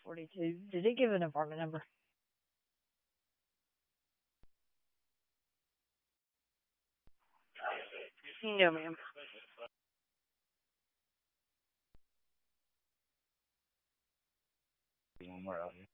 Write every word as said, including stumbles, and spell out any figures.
forty-two. Did he give an apartment number? No, ma'am. One more out here.